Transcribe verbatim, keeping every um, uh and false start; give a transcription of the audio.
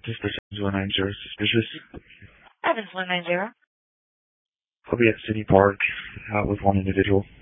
This is one nine zero suspicious. That is one nine zero. I'll be at City Park uh, with one individual.